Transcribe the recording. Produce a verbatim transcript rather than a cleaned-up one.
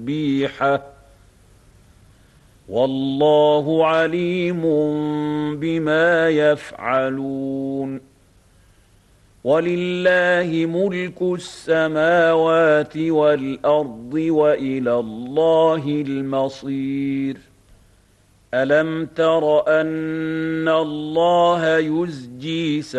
تسبيحه والله عليم بما يفعلون ولله ملك السماوات والأرض وإلى الله المصير ألم تر أن الله يزجي